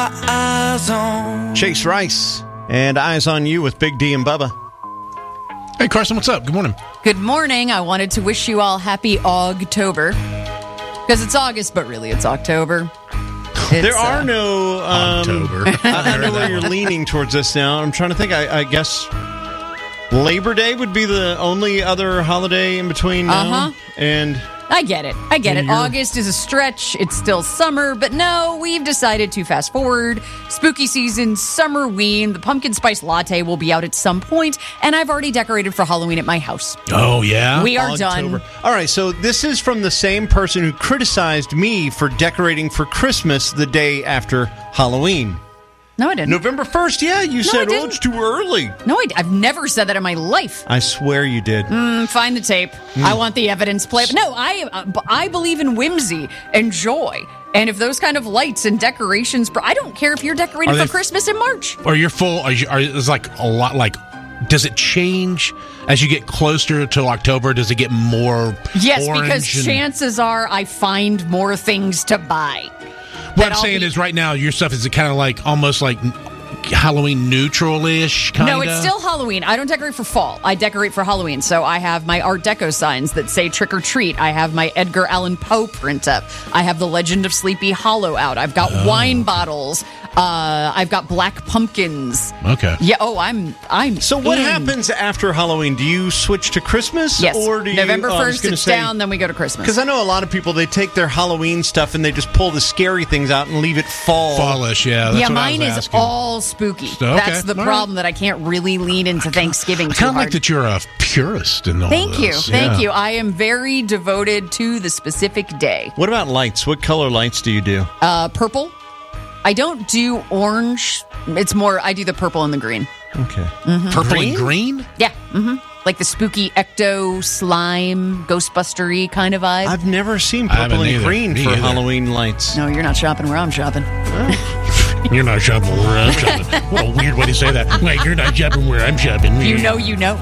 my eyes on. Chase Rice and Eyes on You with Big D and Bubba. Hey, Carson, what's up? Good morning. Good morning. I wanted to wish you all happy Ogtober. Because it's August, but really it's October. There are no... October. I know where you're leaning towards this now. I'm trying to think. I guess Labor Day would be the only other holiday in between now. And... I get it. August is a stretch. It's still summer, but no, we've decided to fast forward. Spooky season, Summerween, the pumpkin spice latte will be out at some point, and I've already decorated for Halloween at my house. Oh, yeah? We are October. done. All right, so this is from the same person who criticized me for decorating for Christmas the day after Halloween. No, I didn't. November 1st, yeah, you said, I didn't. it's too early. No, I've never said that in my life. I swear you did. Find the tape. I want the evidence play. No, I believe in whimsy and joy. And if those kind of lights and decorations, I don't care if you're decorating for Christmas in March. Or you're full, is like a lot like, does it change as you get closer to October? Does it get more Yes, orange because chances are I find more things to buy. What I'm saying is right now, your stuff is kind of like almost like Halloween neutral-ish, kind of? No, it's still Halloween. I don't decorate for fall. I decorate for Halloween. So I have my Art Deco signs that say trick or treat. I have my Edgar Allan Poe print up. I have the Legend of Sleepy Hollow out. I've got wine bottles. I've got black pumpkins. Okay. Yeah. Oh, I'm. So what happens after Halloween? Do you switch to Christmas? Yes. Or do you, November 1st, it's down, then we go to Christmas. Because I know a lot of people, they take their Halloween stuff and they just pull the scary things out and leave it fallish. Yeah. That's what mine I was is asking. all spooky. Okay. That's the All problem, that I can't really lean into Thanksgiving too I kind of hard. like that you're a purist in all Thank you. this. Thank you. I am very devoted to the specific day. What about lights? What color lights do you do? Purple. I don't do orange. It's more, I do the purple and the green. Okay. Purple and green? Yeah. Like the spooky ecto slime, Ghostbuster-y kind of vibe. I've never seen I purple haven't and either. green Me for either. Halloween lights. No, you're not shopping where I'm shopping. You're not shopping where I'm shopping. What a weird way to say that. Wait, you're not shopping where I'm shopping. You know.